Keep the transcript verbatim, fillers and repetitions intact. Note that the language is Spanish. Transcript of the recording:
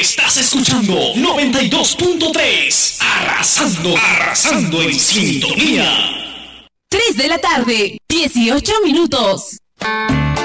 Estás escuchando noventa y dos punto tres. Arrasando, arrasando en sintonía. tres de la tarde, dieciocho minutos.